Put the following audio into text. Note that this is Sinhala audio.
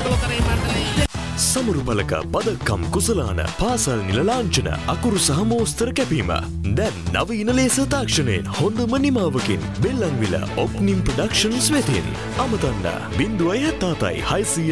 සමරු බලක පදක්කම් කුසලාන පාසල් නිල ලාංඡන අකුරු සහ මෝස්තර කැපීම දැන් නවීන ලේසර් තාක්ෂණයෙන් හොඳම නිමාවකින් බෙල්ලන්විල ඔප්නිම් ප්‍රොඩක්ෂන්ස් වෙතින් අමතන්න 077 600